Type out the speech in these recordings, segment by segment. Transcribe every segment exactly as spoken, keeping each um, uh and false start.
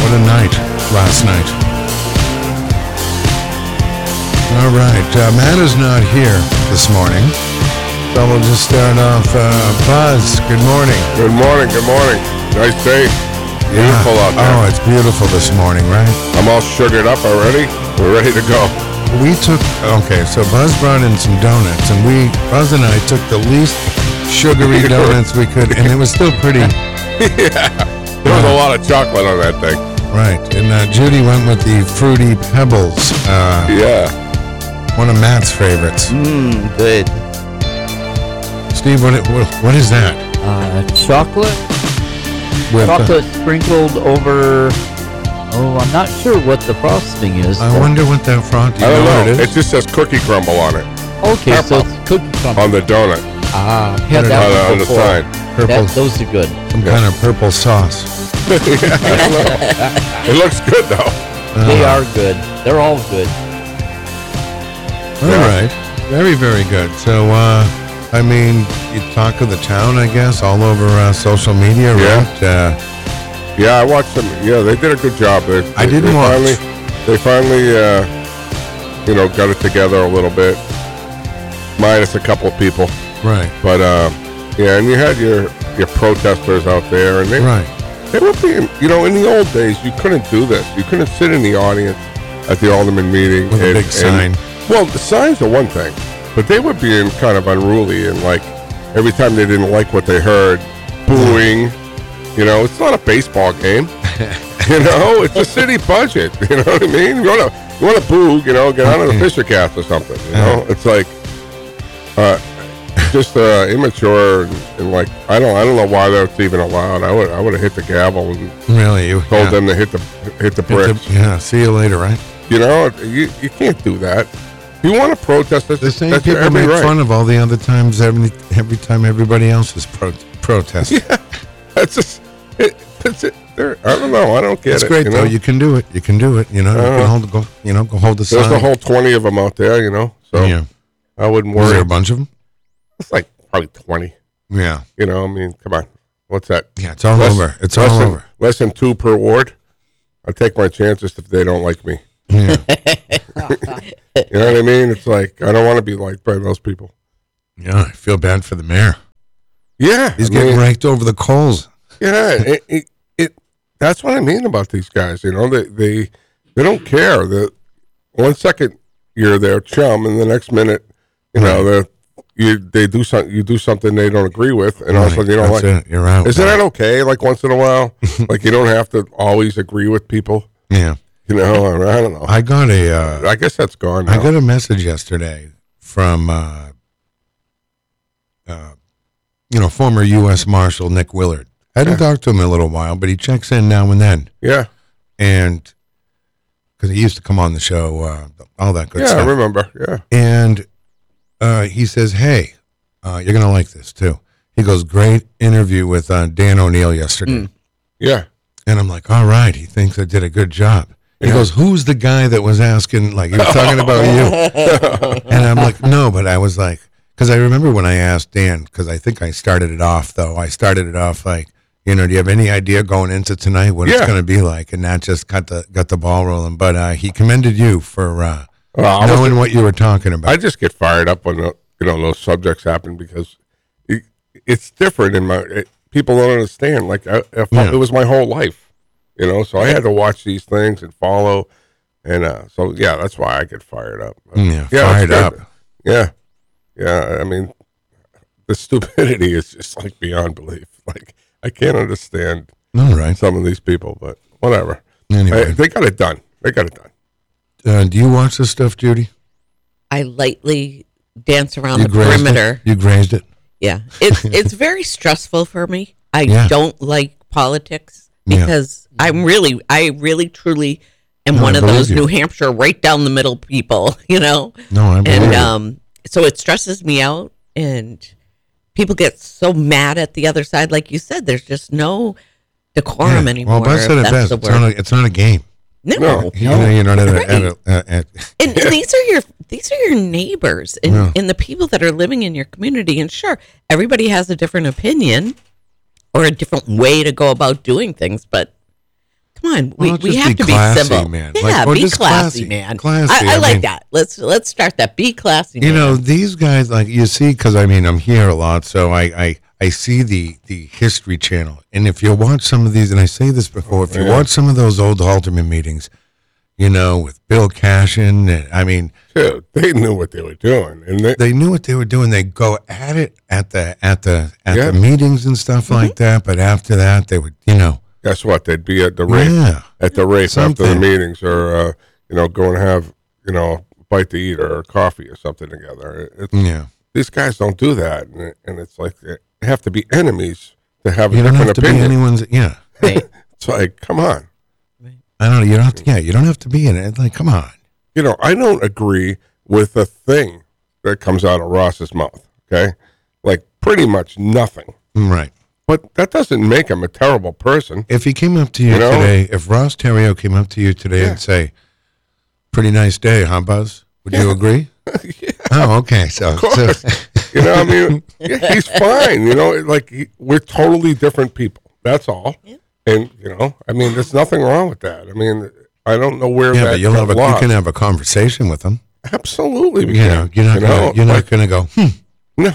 what a night last night. All right, uh, Matt is not here this morning, so we'll just start off. Uh, Buzz, good morning. Good morning, good morning. Nice day. Beautiful yeah. out there. Oh, it's beautiful this morning, right? I'm all sugared up already. We're ready to go. We took, okay, so Buzz brought in some donuts, and we, Buzz and I took the least sugary donuts we could, and it was still pretty. Yeah, there was a lot of chocolate on that thing. Right, and uh, Judy went with the Fruity Pebbles. Uh, yeah. One of Matt's favorites. Mmm, good. Steve, what, what, what is that? Uh, chocolate? With, chocolate uh, sprinkled over... Oh, I'm not sure what the frosting is. I wonder what that frosting is. I don't know. know. It, it just says cookie crumble on it. Okay, Purple. so it's cookie crumble. On the donut. Ah, I've had Put it that on, one on the before. side. Purple, That, those are good. some Yeah. kind of purple sauce. Yeah, I don't know. It looks good, though. Uh, They are good. They're all good. All Yeah. right. Very, very good. So, uh, I mean, you talk of the town, I guess, all over uh, social media, Yeah. right? Uh, Yeah, I watched them. Yeah, they did a good job. They, I they, didn't they watch. Finally, they finally, uh, you know, got it together a little bit. Minus a couple of people. right. But, uh, yeah, and you had your, your protesters out there. And they, Right. they were being, you know, in the old days, you couldn't do this. You couldn't sit in the audience at the Alderman meeting. With a and, big sign. and- well, the signs are one thing. But they were being kind of unruly. And, like, every time they didn't like what they heard, booing. You know, it's not a baseball game. You know, it's a city budget. You know what I mean? You want to you want to boo, you know, get on to the Fisher Cast or something. You know, it's like uh, just uh, immature and, and like I don't I don't know why that's even allowed. I would I would have hit the gavel and Really? You told yeah. them to hit the hit the Hit bricks. the- yeah, see you later, right? You know, you you can't do that. If you want to protest, that's, The same that's your people every make right. fun of all the other times, every, every time everybody else is pro- protesting. Yeah, that's just it, that's it. There, I don't know. I don't get It's it. great, you though. know? You can do it. You can do it. You know, you Uh-huh. can hold, go, you know, go hold the There's sign. a whole twenty of them out there, you know. So yeah. I wouldn't Was worry. there a bunch of them? It's like probably twenty. Yeah. You know, I mean, come on. What's that? Yeah, it's all Less- over. It's less all than, over. Less than two per ward. I take my chances if they don't like me. Yeah. You know what I mean? It's like I don't want to be liked by those people. Yeah, I feel bad for the mayor. Yeah, He's I getting mean, raked over the coals. Yeah, it, it, it. That's what I mean about these guys. You know, they they they don't care. The one second you're their chum, and the next minute, you know, they you they do something. You do something they don't agree with, and all of a Right, sudden you don't that's like. it. You're out. Isn't now. that okay? Like once in a while, like you don't have to always agree with people. Yeah. You know, I, I don't know. I got a. Uh, I guess that's gone now. I got a message yesterday from, uh, uh, you know, former U S Marshal Nick Willard. I hadn't talked to him in a little while, but he checks in now and then. Yeah, And because he used to come on the show, uh, all that good yeah, stuff. I remember. Yeah, And uh, he says, hey, uh, you're going to like this too. He goes, great interview with uh, Dan O'Neill yesterday. Mm. yeah. And I'm like, all right, he thinks I did a good job. He Yeah. goes, who's the guy that was asking, like, he was talking about you? And I'm like, no, but I was like, because I remember when I asked Dan, because I think I started it off, though. I started it off like, you know, do you have any idea going into tonight what it's Yeah. going to be like? And that just got the got the ball rolling. But uh, he commended you for uh, Well, I was- knowing what you were talking about. I just get fired up when the, you know those subjects happen because it, it's different in my it, people don't understand. Like I, if I- Yeah. it was my whole life, you know. So I had to watch these things and follow, and uh, so yeah, that's why I get fired up. Yeah, that's fired good. up. Yeah, yeah. I mean, the stupidity is just like beyond belief. Like I can't understand All right. some of these people, but whatever. Anyway, Hey, they got it done. They got it done. uh, do you watch this stuff, Judy? I lightly dance around You the grazed perimeter. it? You grazed it? Yeah, it's it's very stressful for me. I Yeah. don't like politics Yeah. because I'm really, I really, truly am No, one I of those believe you. New Hampshire right down the middle people. You know, No, I believe and it. um, so it stresses me out, and people get so mad at the other side. Like you said, there's just no decorum Yeah. anymore. Well, Buzz said if it that's best. the It's not, word. a, it's not a game. No. No. You know, you're not at a, at a, at, at, And, and these are your these are your neighbors and, Yeah. and the people that are living in your community. And sure, everybody has a different opinion or a different way to go about doing things. But come on, Well, we, we just have be to classy, be civil, man. Yeah, Like, or be just classy, classy. man. Classy, I, I, I like mean- that. Let's let's start that. Be classy, You man. know, these guys, like you see, because I mean, I'm here a lot, so I, I, I see the, the History Channel. And if you watch some of these, and I say this before, if you Yeah. watch some of those old Halterman meetings, you know, with Bill Cashin, and, I mean, Dude, they knew what they were doing, and they, they knew what they were doing. They go at it at the at the at Yeah. the meetings and stuff like that. But after that, they would, you know, guess what? They'd be at the race, yeah, at the race after the Something. meetings, or uh, you know, go and have you know a bite to eat or coffee or something together. It's, yeah. these guys don't do that, and, and it's like they have to be enemies to have a You don't different have to opinion. be anyone's. Yeah, Right. It's like, come on. I don't know. You don't have to. Yeah, you don't have to be in it. Like, come on. You know, I don't agree with a thing that comes out of Ross's mouth. Okay, like pretty much nothing. Right. But that doesn't make him a terrible person. If he came up to you, You know? today, if Ross Terrio came up to you today Yeah. and say, "Pretty nice day, huh, Buzz?" Would you agree? Yeah, Oh, okay. So, of course. You know, I mean, yeah, he's fine. You know, like he, we're totally different people. That's all. Yeah. And you know, I mean, there's nothing wrong with that. I mean, I don't know where yeah, that but you'll got have a, you lost. can have a conversation with him. Absolutely, we You can. know, you're not you gonna, know, you're not like, gonna go. Hmm. no.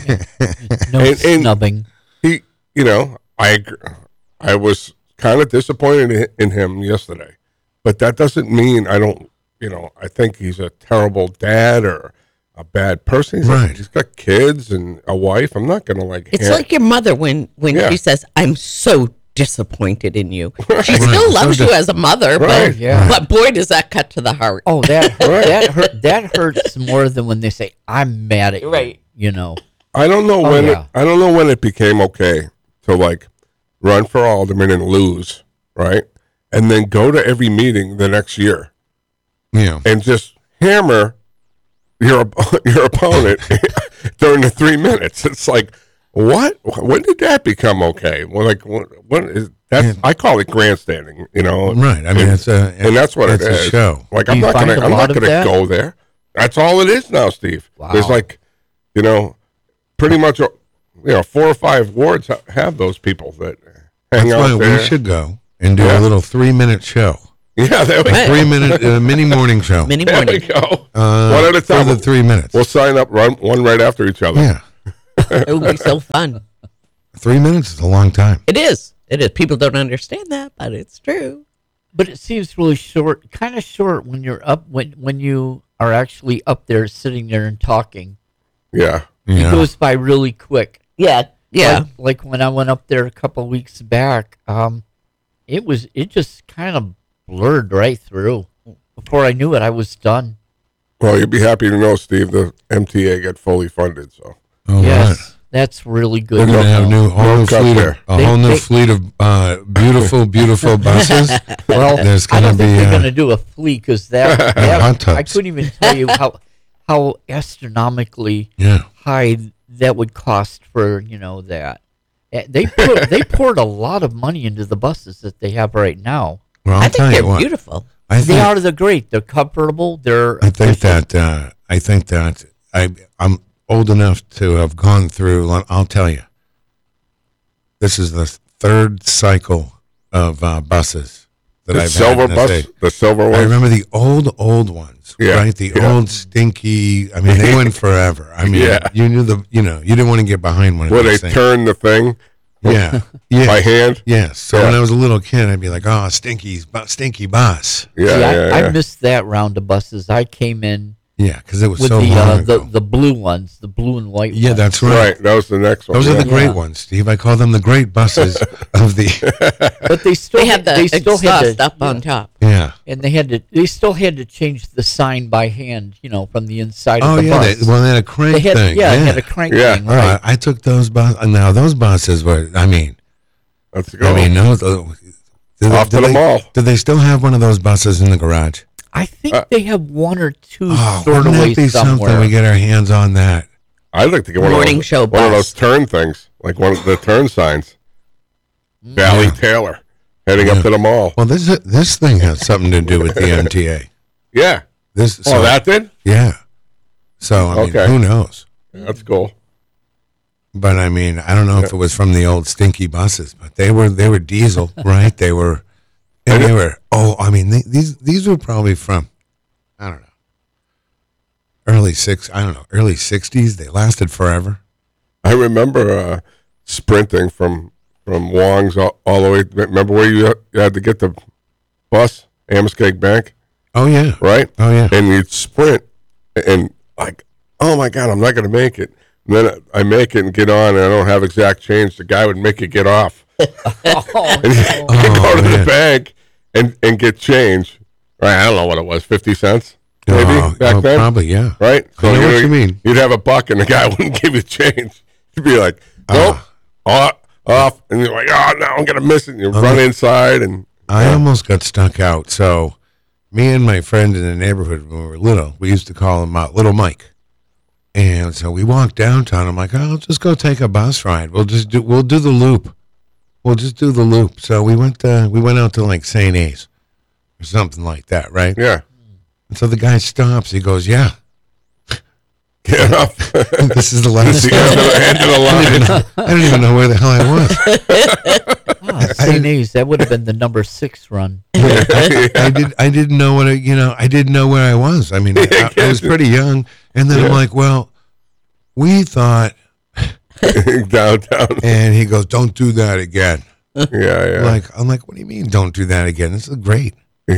No And- and- snubbing. He, you know, I, agree- I was kind of disappointed in- in him yesterday, but that doesn't mean I don't. You know, I think he's a terrible dad or a bad person. He's, Right. he's got kids and a wife. I'm not gonna like. It's hand- like your mother when when Yeah. she says, "I'm so disappointed in you." She Right. still loves So you dis- as a mother, Right. but Yeah. but boy, does that cut to the heart. Oh, that Right. that hurt. That hurts more than when they say, "I'm mad at you." Right. You know. I don't know Oh, when yeah. it, I don't know when it became okay to like run for alderman and lose, right? And then go to every meeting the next year Yeah. and just hammer your op- your opponent during the three minutes. It's like, what? When did that become okay? Well, like, what, what is that's? I call it grandstanding. You know, Right. I mean, and, it's a and that's what it's it a is. show. Like, Do I'm you not find gonna a I'm lot not of gonna that? go there. That's all it is now, Steve. Wow. There's like, you know, pretty much, you know, four or five wards ha- have those people that hang That's out why there. we should go and do Yeah. a little three minute show, Yeah, there we, Right. three minute uh, mini morning show. Mini there we morning. go. Uh, One at a for time. the three minutes. We'll sign up run, one right after each other. Yeah, It would be so fun. three minutes is a long time. It is. It is. People don't understand that, but it's true. But it seems really short, kind of short when you're up when when you are actually up there sitting there and talking. Yeah. Yeah. It goes by really quick. Yeah. Yeah. Like, like when I went up there a couple of weeks back, um, it was it just kind of blurred right through. Before I knew it, I was done. Well, you'd be happy to know, Steve, the M T A got fully funded. So Oh, yes, right. that's really good. We're to gonna have know. new whole No new cut fleet there. of a They- whole new they- fleet of uh, beautiful, beautiful buses. Well, There's I gonna don't think be they're uh, going to do a fleet because that, that hot tubs. I couldn't even tell you how how astronomically yeah. high that would cost for you know that. Eh, They put, they poured a lot of money into the buses that they have right now. Well, I'll I think tell they're you what. beautiful. I They think are they're great. They're comfortable. They're I think efficient. that uh, I think that I I'm old enough to have gone through. I'll tell you, this is the third cycle of uh, buses that the I've silver had in bus, this age. the silver I one. remember the old old ones, Yeah, right? The yeah. old stinky. I mean, they went forever. I mean, Yeah. you knew the. You know, you didn't want to get behind one of Where they these things. turn the thing Yeah, yeah, by hand. yes. So Yeah. when I was a little kid, I'd be like, "Oh, stinky, bu- stinky bus." Yeah, See, yeah, I, yeah. I missed that round of buses. I came in Yeah, because it was with so the, long uh, the ago. the blue ones, the blue and white. Yeah, ones. that's right. right. That was the next one. Those yeah. are the great Yeah. ones, Steve. I call them the great buses of the. But they still They had the they still had exhaust to, up on top. Yeah. and they had to they still had to change the sign by hand, you know, from the inside Oh of the yeah. bus. They, well, they had a crank They had, thing. yeah, Yeah. it had a crank Yeah. thing, Oh, right? I, I took those buses. Now those buses were. I mean, Let's go. I mean, those. Uh, do Off to do the they, mall. Do they still have one of those buses in the garage? I think Uh, they have one or two Oh, stored wouldn't away that be somewhere. something? We get our hands on that. I'd like to get one Morning of those, show one of those bus. turn things, like one of the turn signs. Valley Yeah. Taylor heading Yeah. up to the mall. Well, this this thing has something to do with the M T A. Yeah. This. Oh, so- that did? Yeah. So I mean, Okay. who knows? That's cool. But I mean, I don't know if it was from the old stinky buses, but they were they were diesel, right? They were, And they were, oh, I mean, they, these these were probably from, I don't know, early six, I don't know, early sixties. They lasted forever. I remember uh, sprinting from from Wong's all, all the way. Remember where you had to get the bus, Amoskeag Bank, Oh yeah, right? oh yeah. And you'd sprint, and like, oh my God, I'm not going to make it. And then I make it and get on, and I don't have exact change. The guy would make you get off. Oh, And you no. go to man. the bank and, and get change. Right? I don't know what it was, fifty cents maybe Oh, back oh, then. probably, yeah. Right? I know what you mean. You'd have a buck, and the guy wouldn't give you change. You'd be like, nope, off, off, and you're like, oh no, I'm gonna miss it. And you run inside, and I almost got stuck out. So, me and my friend in the neighborhood when we were little, we used to call him uh, Little Mike. And so we walked downtown. I'm like, oh, I'll just go take a bus ride. We'll just do. We'll do the loop. We'll just do the loop. So we went. Uh, we went out to like Saint A's or something like that, right? yeah, And so the guy stops. He goes, "Yeah, get off. this is the This last." is the end of the, end of the line. I don't even know where the hell I was. Ah, Saint A's, that would have been the number six run. I, I did. I didn't know what I, you know. I didn't know where I was. I mean, I, I was pretty young, and then I'm like, "Well, we thought," Downtown. and he goes, "Don't do that again." Yeah, yeah. Like, I'm like, "What do you mean, don't do that again? This is great."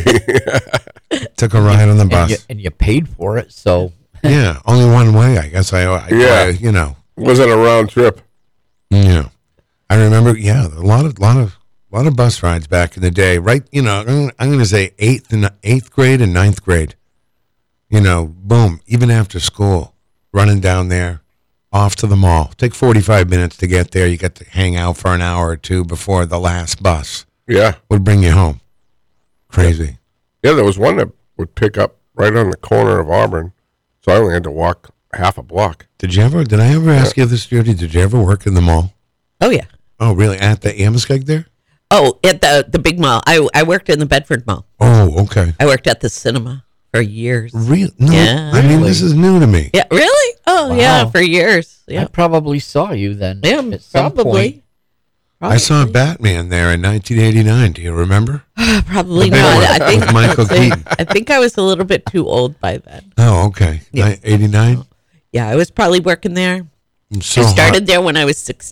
Took a ride on the And bus. you, and you paid for it, so Yeah, only one way. I guess I. I Yeah. I, you know. Wasn't a round trip. You know. I remember. Yeah, a lot of, lot of, lot of bus rides back in the day. Right. You know, I'm, I'm going to say eighth and eighth grade and ninth grade. You know, boom. Even after school, running down there, off to the mall. Take forty-five minutes to get there. You get to hang out for an hour or two before the last bus Yeah, would bring you home. Crazy. yeah. There was one that would pick up right on the corner of Auburn, so I only had to walk half a block. Did you ever? Did I ever ask you this, Judy? Did you ever work in the mall? Oh yeah. Oh, really? At the Amoskeag there? Oh, at the the big mall. I I worked in the Bedford Mall. Oh, okay. I worked at the cinema for years. Real? No, Yeah. I mean, this is new to me. Yeah, really? Oh Wow. yeah, for years. I Yeah, probably saw you then. yeah, at some point. probably. I saw Batman there in nineteen eighty-nine. Do you remember? Probably The big not. one I think with Michael Keaton. I think I was a little bit too old by then. Oh, okay. Yeah. eighty-nine? Yeah, I was probably working there. So I hot. started there when I was sixteen.